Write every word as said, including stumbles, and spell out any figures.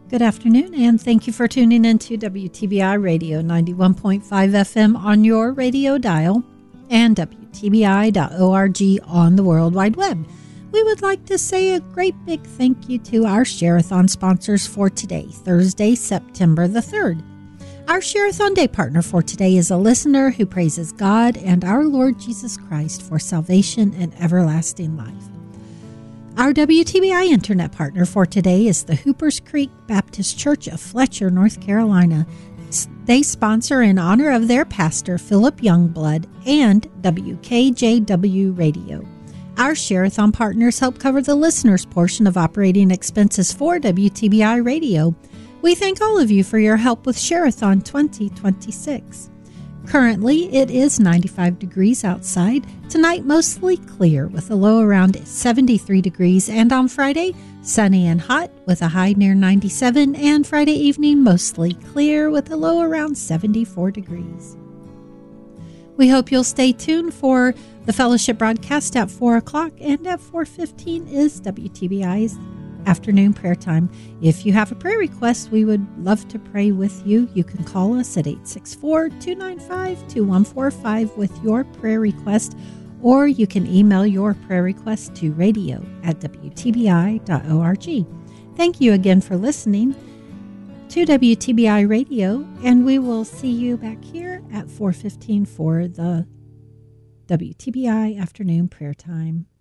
Good afternoon, and thank you for tuning in to W T B I Radio ninety-one point five F M on your radio dial and W T B I dot org on the World Wide Web. We would like to say a great big thank you to our Share-a-thon sponsors for today, Thursday, September the third. Our Share-a-thon Day partner for today is a listener who praises God and our Lord Jesus Christ for salvation and everlasting life. Our W T B I Internet partner for today is the Hoopers Creek Baptist Church of Fletcher, North Carolina. They sponsor in honor of their pastor, Philip Youngblood, and W K J W Radio. Our Share-a-thon partners help cover the listeners' portion of operating expenses for W T B I Radio. We thank all of you for your help with Share-a-thon twenty twenty-six. Currently, it is ninety-five degrees outside. Tonight, mostly clear with a low around seventy-three degrees. And on Friday, sunny and hot with a high near ninety-seven. And Friday evening, mostly clear with a low around seventy-four degrees. We hope you'll stay tuned for the fellowship broadcast at four o'clock. And at four fifteen is W T B I's afternoon prayer time. If you have a prayer request, we would love to pray with you. You can call us at eight six four, two nine five, two one four five with your prayer request, or you can email your prayer request to radio at W T B I dot org. Thank you again for listening to W T B I Radio, and we will see you back here at four fifteen for the W T B I afternoon prayer time.